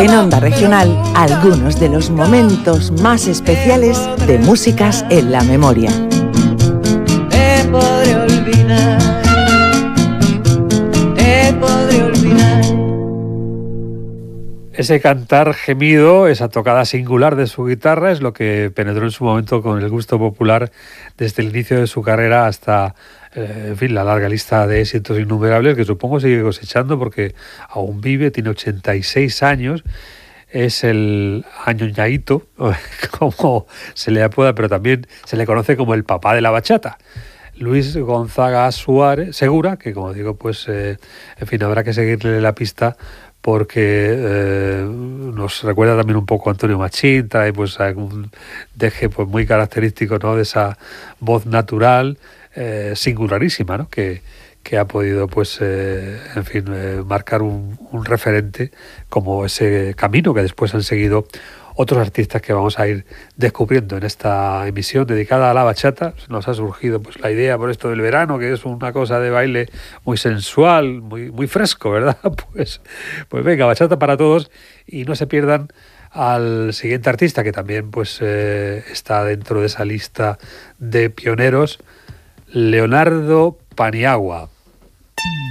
En Onda Regional, algunos de los momentos más especiales de Músicas en la Memoria. Te podré olvidar, te podré olvidar. Ese cantar gemido, esa tocada singular de su guitarra es lo que penetró en su momento con el gusto popular desde el inicio de su carrera hasta, en fin, la larga lista de éxitos innumerables que supongo sigue cosechando porque aún vive, tiene 86 años, es el añoñaíto, como se le apoda, pero también se le conoce como el papá de la bachata. Luis Gonzaga Suárez, Segura, que como digo, pues, en fin, habrá que seguirle la pista porque nos recuerda también un poco a Antonio Machín, trae pues un deje pues muy característico, ¿no?, de esa voz natural, singularísima, ¿no?, que ha podido pues en fin marcar un referente como ese camino que después han seguido otros artistas que vamos a ir descubriendo en esta emisión dedicada a la bachata. Nos ha surgido pues la idea por esto del verano, que es una cosa de baile muy sensual, muy fresco, ¿verdad? Pues venga, bachata para todos, y no se pierdan al siguiente artista que también pues está dentro de esa lista de pioneros, Leonardo Paniagua.